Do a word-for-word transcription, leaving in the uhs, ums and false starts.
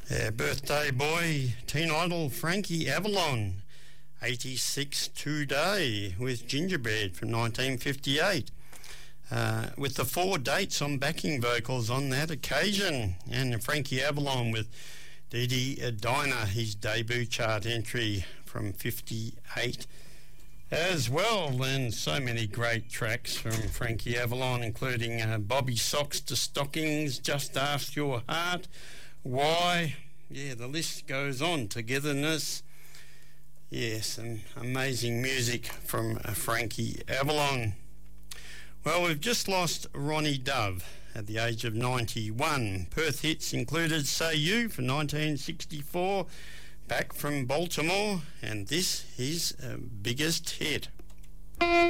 Our birthday boy, teen idol Frankie Avalon, eighty-six today, with Gingerbread from nineteen fifty-eight. Uh, with the four dates on backing vocals on that occasion, and Frankie Avalon with Dee Dee Dinah, his debut chart entry from fifty-eight as well. And so many great tracks from Frankie Avalon, including uh, Bobby Socks to Stockings, Just Ask Your Heart, Why, yeah, the list goes on, Togetherness. Yes, some amazing music from uh, Frankie Avalon. Well, we've just lost Ronnie Dove at the age of ninety-one. Perth hits included Say You for nineteen sixty-four, Back from Baltimore, and this is uh, biggest hit.